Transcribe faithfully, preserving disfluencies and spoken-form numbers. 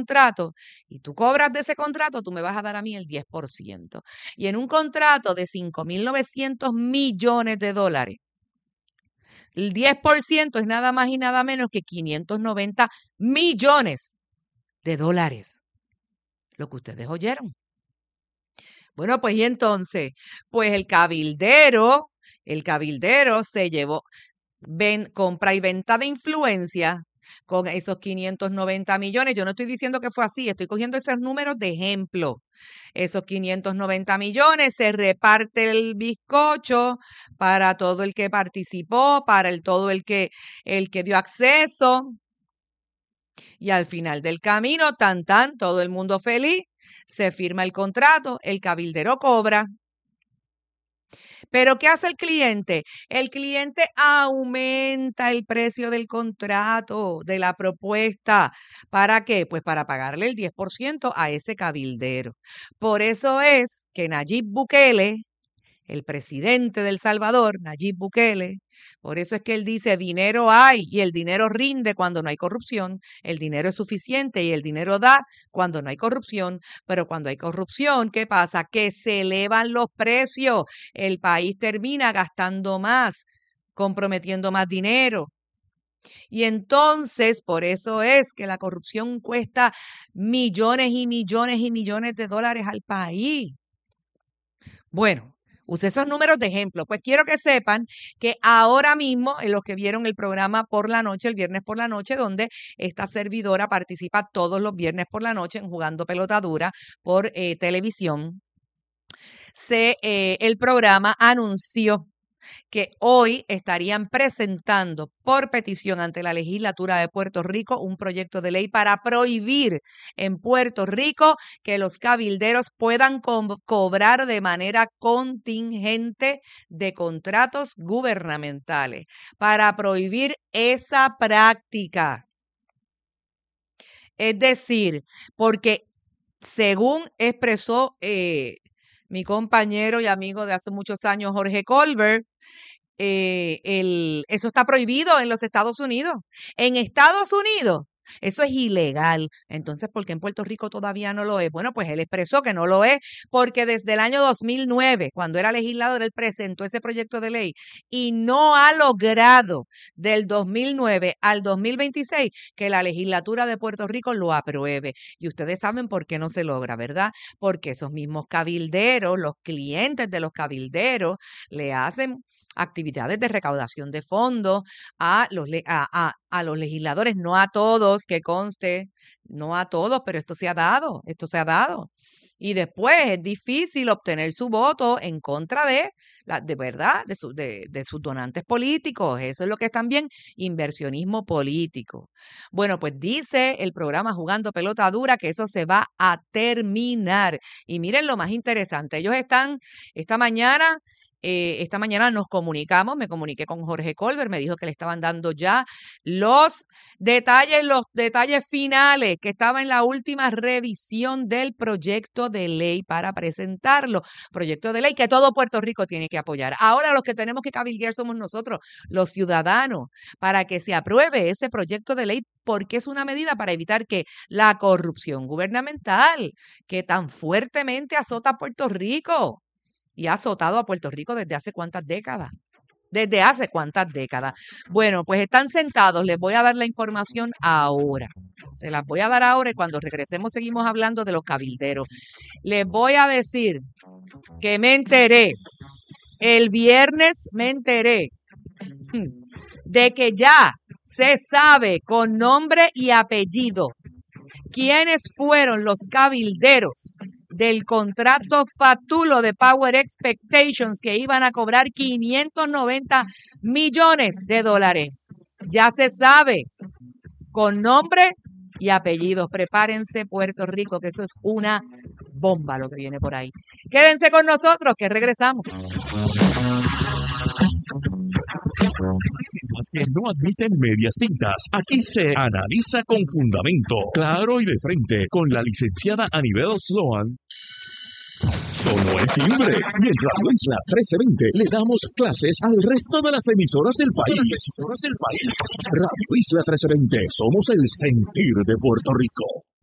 contrato y tú cobras de ese contrato, tú me vas a dar a mí el diez por ciento. Y en un contrato de cinco mil novecientos millones de dólares, el diez por ciento es nada más y nada menos que quinientos noventa millones de dólares. Lo que ustedes oyeron. Bueno, pues y entonces, pues el cabildero, el cabildero se llevó ven, compra y venta de influencia con esos quinientos noventa millones. Yo no estoy diciendo que fue así, estoy cogiendo esos números de ejemplo. Esos quinientos noventa millones, se reparte el bizcocho para todo el que participó, para el, todo el que, el que dio acceso. Y al final del camino, tan tan, todo el mundo feliz, se firma el contrato, el cabildero cobra. Pero ¿qué hace el cliente? El cliente aumenta el precio del contrato, de la propuesta. ¿Para qué? Pues para pagarle el diez por ciento a ese cabildero. Por eso es que Nayib Bukele, el presidente de El Salvador, Nayib Bukele, por eso es que él dice, dinero hay y el dinero rinde cuando no hay corrupción, el dinero es suficiente y el dinero da cuando no hay corrupción, pero cuando hay corrupción, ¿qué pasa? Que se elevan los precios, el país termina gastando más, comprometiendo más dinero. Y entonces, por eso es que la corrupción cuesta millones y millones y millones de dólares al país. Bueno, use esos números de ejemplo. Pues quiero que sepan que ahora mismo, en los que vieron el programa por la noche, el viernes por la noche, donde esta servidora participa todos los viernes por la noche en Jugando Pelota Dura por eh, televisión, se, eh, el programa anunció que hoy estarían presentando por petición ante la legislatura de Puerto Rico un proyecto de ley para prohibir en Puerto Rico que los cabilderos puedan co- cobrar de manera contingente de contratos gubernamentales, para prohibir esa práctica. Es decir, porque según expresó eh, mi compañero y amigo de hace muchos años, Jorge Colbert, eh, el, eso está prohibido en los Estados Unidos. En Estados Unidos, eso es ilegal. Entonces, ¿por qué en Puerto Rico todavía no lo es? Bueno, pues él expresó que no lo es porque desde el año dos mil nueve, cuando era legislador, él presentó ese proyecto de ley y no ha logrado del dos mil nueve al dos mil veintiséis que la legislatura de Puerto Rico lo apruebe. Y ustedes saben por qué no se logra, ¿verdad? Porque esos mismos cabilderos, los clientes de los cabilderos, le hacen actividades de recaudación de fondos a los, a, a, a los legisladores, no a todos, que conste, no a todos, pero esto se ha dado, esto se ha dado. Y después es difícil obtener su voto en contra de, la, de verdad, de, su, de, de sus donantes políticos. Eso es lo que es también inversionismo político. Bueno, pues dice el programa Jugando Pelota Dura que eso se va a terminar. Y miren lo más interesante, ellos están esta mañana... Eh, esta mañana nos comunicamos, me comuniqué con Jorge Colbert, me dijo que le estaban dando ya los detalles, los detalles finales, que estaba en la última revisión del proyecto de ley para presentarlo. Proyecto de ley que todo Puerto Rico tiene que apoyar. Ahora los que tenemos que cabildear somos nosotros, los ciudadanos, para que se apruebe ese proyecto de ley, porque es una medida para evitar que la corrupción gubernamental, que tan fuertemente azota a Puerto Rico, y ha azotado a Puerto Rico desde hace cuántas décadas. Desde hace cuántas décadas. Bueno, pues están sentados. Les voy a dar la información ahora. Se las voy a dar ahora y cuando regresemos seguimos hablando de los cabilderos. Les voy a decir que me enteré. El viernes me enteré de que ya se sabe con nombre y apellido quiénes fueron los cabilderos del contrato fatulo de Power Expectations que iban a cobrar quinientos noventa millones de dólares. Ya se sabe, con nombre y apellidos. Prepárense, Puerto Rico, que eso es una bomba lo que viene por ahí. Quédense con nosotros, que regresamos. Que no admiten medias tintas. Aquí se analiza con fundamento, claro y de frente, con la licenciada Anibel Sloan. Sonó el timbre y en Radio Isla trece veinte le damos clases al resto de las emisoras del país. Las emisoras del país. Radio Isla trece veinte, somos el sentir de Puerto Rico.